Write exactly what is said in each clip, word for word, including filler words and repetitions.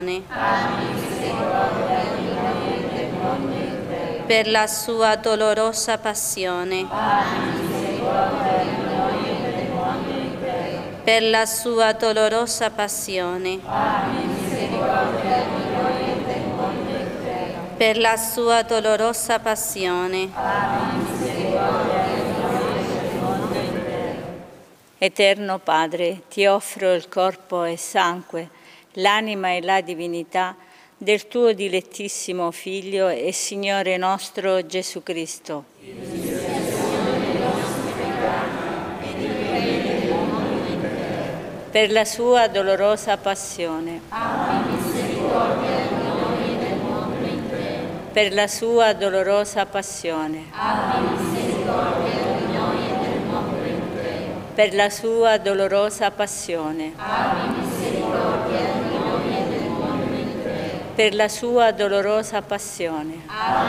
per la sua dolorosa passione, per la sua dolorosa passione, per la sua dolorosa passione. Eterno Padre, ti offro il corpo e sangue, l'anima e la divinità del tuo dilettissimo Figlio e Signore nostro Gesù Cristo. Per la sua dolorosa passione. Per la sua dolorosa passione. Per la sua dolorosa passione. Per la sua dolorosa passione.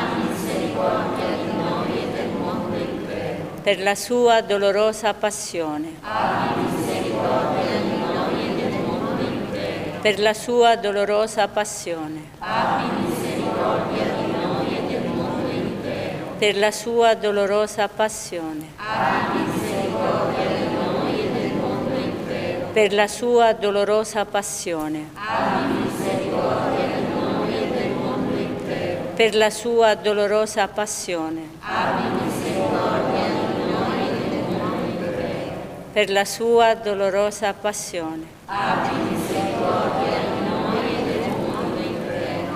Per la sua dolorosa passione. Per la sua dolorosa passione. Per la sua dolorosa passione. Per la sua dolorosa passione. Per la sua dolorosa passione. Per la sua dolorosa passione.